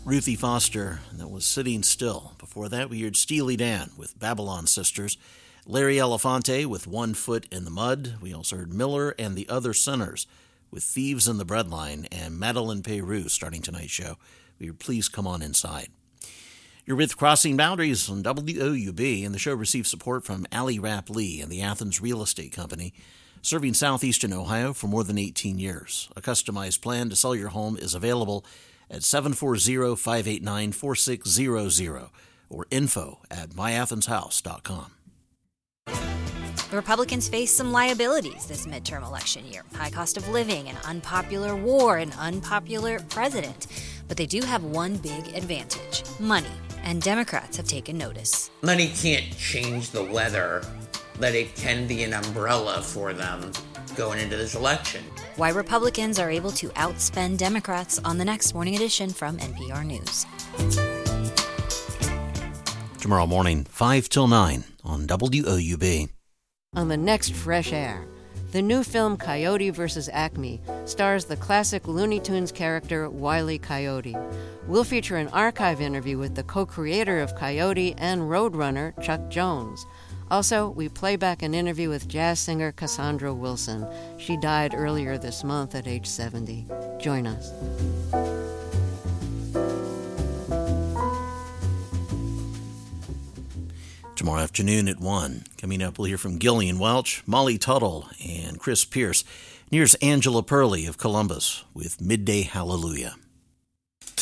Ruthie Foster, and that was Sitting Still. Before that, we heard Steely Dan with Babylon Sisters, Larry Elefante with One Foot in the Mud. We also heard Miller and the Other Sinners with Thieves in the Breadline, and Madeline Peru starting tonight's show. We heard Please Come On Inside. You're with Crossing Boundaries on WOUB, and the show receives support from Allie Rapp Lee and the Athens Real Estate Company, serving southeastern Ohio for more than 18 years. A customized plan to sell your home is available at 740-589-4600 or info@myathenshouse.com. The Republicans face some liabilities this midterm election year. High cost of living, an unpopular war, an unpopular president. But they do have one big advantage: money. And Democrats have taken notice. Money can't change the weather, but it can be an umbrella for them going into this election. Why Republicans are able to outspend Democrats on the next Morning Edition from NPR News. Tomorrow morning, 5 till 9 on WOUB. On the next Fresh Air, the new film Coyote vs. Acme stars the classic Looney Tunes character Wile E. Coyote. We'll feature an archive interview with the co-creator of Coyote and Roadrunner, Chuck Jones. Also, we play back an interview with jazz singer Cassandra Wilson. She died earlier this month at age 70. Join us. Tomorrow afternoon at 1. Coming up, we'll hear from Gillian Welch, Molly Tuttle, and Chris Pierce. And here's Angela Perley of Columbus with Midday Hallelujah.